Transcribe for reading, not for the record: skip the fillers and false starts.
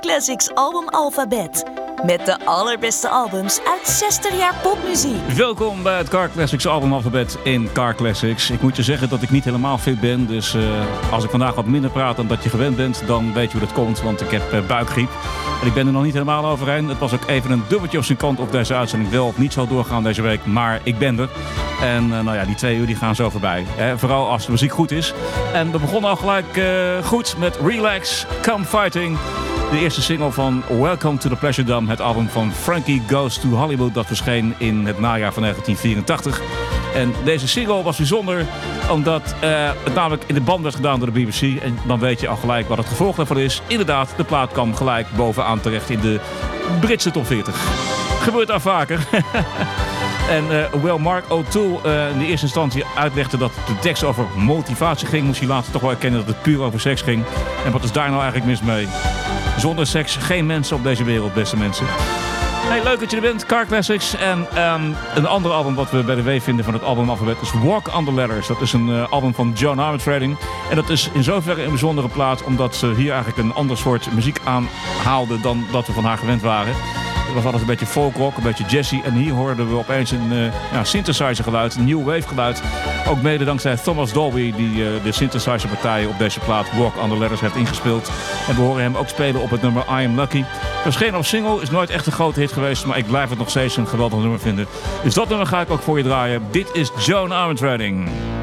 Classics Album Alphabet. Met de allerbeste albums uit 60 jaar popmuziek. Welkom bij het Car Classics Album Alphabet in Car Classics. Ik moet je zeggen dat ik niet helemaal fit ben. Dus als ik vandaag wat minder praat dan dat je gewend bent, dan weet je hoe dat komt. Want ik heb buikgriep. En ik ben er nog niet helemaal overheen. Het was ook even een dubbeltje op zijn kant of deze uitzending wel of niet zal doorgaan deze week. Maar ik ben er. En die 2 uur die gaan zo voorbij. Vooral als de muziek goed is. En we begonnen al gelijk goed met Relax, Come Fighting. De eerste single van Welcome to the Pleasure Dome. Het album van Frankie Goes to Hollywood. Dat verscheen in het najaar van 1984. En deze single was bijzonder omdat het namelijk in de band werd gedaan door de BBC. En dan weet je al gelijk wat het gevolg daarvan is. Inderdaad, de plaat kwam gelijk bovenaan terecht in de Britse top 40. Gebeurt daar vaker. En hoewel Mark O'Toole in de eerste instantie uitlegde dat de tekst over motivatie ging, moest hij later toch wel erkennen dat het puur over seks ging. En wat is daar nou eigenlijk mis mee? Zonder seks geen mensen op deze wereld, beste mensen. Hey, leuk dat je er bent, Car Classics. En een ander album wat we bij de W vinden van het albumalfabet is Walk on the Letters. Dat is een album van Joan Armatrading. En dat is in zoverre een bijzondere plaat, omdat ze hier eigenlijk een ander soort muziek aanhaalde dan dat we van haar gewend waren. Het was altijd een beetje folkrock, een beetje jazzy. En hier hoorden we opeens een synthesizer geluid, een new wave geluid. Ook mede dankzij Thomas Dolby, die de synthesizer partijen op deze plaat Walk on the Letters heeft ingespeeld. En we horen hem ook spelen op het nummer I Am Lucky. Verscheen op single, is nooit echt een grote hit geweest, maar ik blijf het nog steeds een geweldig nummer vinden. Dus dat nummer ga ik ook voor je draaien. Dit is Joan Armatrading.